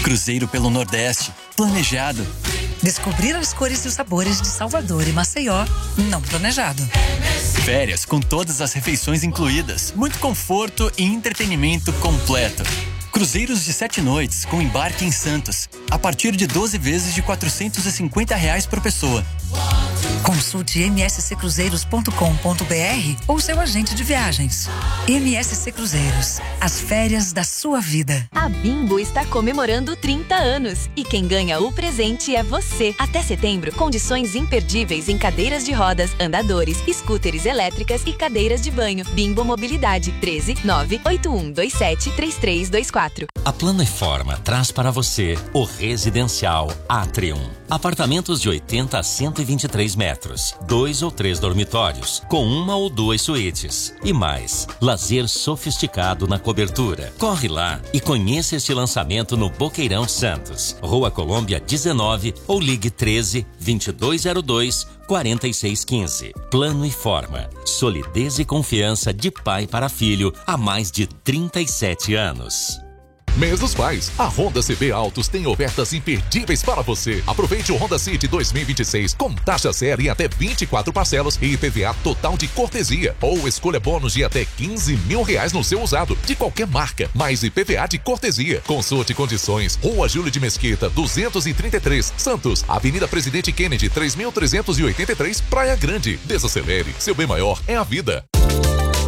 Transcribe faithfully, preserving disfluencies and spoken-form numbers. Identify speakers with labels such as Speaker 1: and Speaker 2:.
Speaker 1: Cruzeiro pelo Nordeste, planejado.
Speaker 2: Descobrir as cores e os sabores de Salvador e Maceió, não planejado.
Speaker 1: Férias com todas as refeições incluídas, muito conforto e entretenimento completo. Cruzeiros de sete noites com embarque em Santos, a partir de doze vezes de quatrocentos e cinquenta reais por pessoa.
Speaker 2: Consulte m s c cruzeiros ponto com ponto b r ou seu agente de viagens. M S C Cruzeiros, as férias da sua vida.
Speaker 3: A Bimbo está comemorando trinta anos e quem ganha o presente é você. Até setembro, condições imperdíveis em cadeiras de rodas, andadores, scooters elétricas e cadeiras de banho. Bimbo Mobilidade, treze, nove oito um dois sete, três três dois quatro.
Speaker 4: A Planeforma traz para você o Residencial Atrium. Apartamentos de oitenta a cento e vinte e três metros, dois ou três dormitórios, com uma ou duas suítes. E mais, lazer sofisticado na cobertura. Corre lá e conheça este lançamento no Boqueirão Santos, Rua Colômbia dezenove ou ligue treze, vinte e dois zero dois, quarenta e seis quinze. Plano e Forma. Solidez e confiança de pai para filho há mais de trinta e sete anos.
Speaker 5: Mês dos Pais, a Honda C B Autos tem ofertas imperdíveis para você. Aproveite o Honda City dois mil e vinte e seis com taxa zero em até vinte e quatro parcelas e I P V A total de cortesia. Ou escolha bônus de até quinze mil reais no seu usado, de qualquer marca, mais I P V A de cortesia. Consulte condições. Rua Júlio de Mesquita, duzentos e trinta e três, Santos. Avenida Presidente Kennedy, três mil trezentos e oitenta e três, Praia Grande. Desacelere, seu bem maior é a vida.